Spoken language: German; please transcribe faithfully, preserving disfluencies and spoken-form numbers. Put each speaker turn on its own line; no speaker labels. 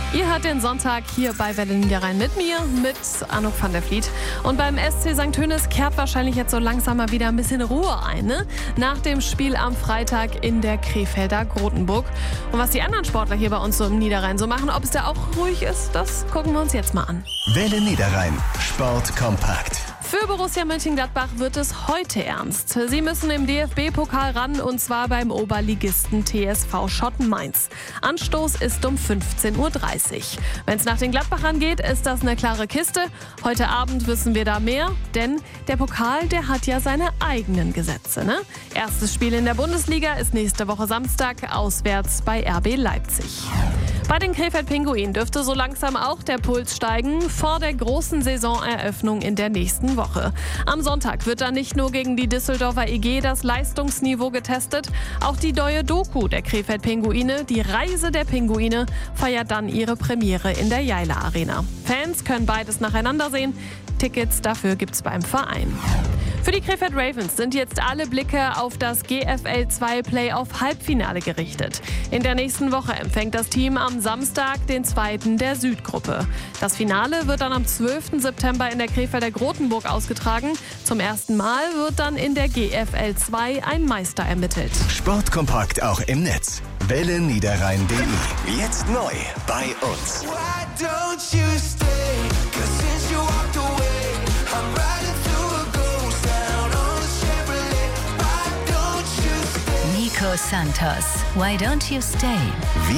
Ihr hört den Sonntag hier bei Welle Niederrhein mit mir, mit Anouk van der Vliet. Und beim S C Sankt Tönis kehrt wahrscheinlich jetzt so langsam mal wieder ein bisschen Ruhe ein, ne? Nach dem Spiel am Freitag in der Krefelder Grotenburg. Und was die anderen Sportler hier bei uns so im Niederrhein so machen, ob es da auch ruhig ist, das gucken wir uns jetzt mal an.
Welle Niederrhein, Sport kompakt.
Für Borussia Mönchengladbach wird es heute ernst. Sie müssen im D F B-Pokal ran, und zwar beim Oberligisten T S V Schotten Mainz. Anstoß ist um fünfzehn Uhr dreißig. Wenn es nach den Gladbachern geht, ist das eine klare Kiste. Heute Abend wissen wir da mehr, denn der Pokal, der hat ja seine eigenen Gesetze, ne? Erstes Spiel in der Bundesliga ist nächste Woche Samstag auswärts bei R B Leipzig. Bei den Krefeld-Pinguinen dürfte so langsam auch der Puls steigen vor der großen Saisoneröffnung in der nächsten Woche. Am Sonntag wird dann nicht nur gegen die Düsseldorfer E G das Leistungsniveau getestet, auch die neue Doku der Krefeld-Pinguine, die Reise der Pinguine, feiert dann ihre Premiere in der Jaila Arena. Fans können beides nacheinander sehen. Tickets dafür gibt's beim Verein. Für die Krefeld Ravens sind jetzt alle Blicke auf das G F L zwei Playoff-Halbfinale gerichtet. In der nächsten Woche empfängt das Team am Samstag den zweiten der Südgruppe. Das Finale wird dann am zwölften September in der Krefelder Grotenburg ausgetragen. Zum ersten Mal wird dann in der G F L zwei ein Meister ermittelt.
Sportkompakt auch im Netz. Welle Niederrhein punkt de. Jetzt neu bei uns.
Nico Santos, Why Don't You Stay?